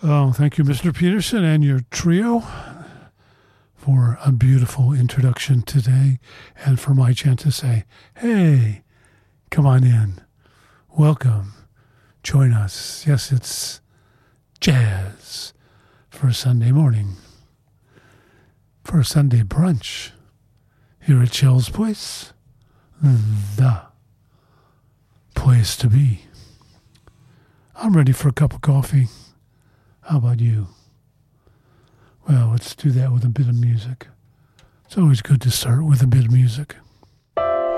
Oh, thank you, Mr. Peterson, and your trio for a beautiful introduction today, and for my chance to say, hey, come on in. Welcome. Join us. Yes, it's jazz for a Sunday morning, for a Sunday brunch here at Shell's Place, the place to be. I'm ready for a cup of coffee. How about you? Well, let's do that with a bit of music. It's always good to start with a bit of music.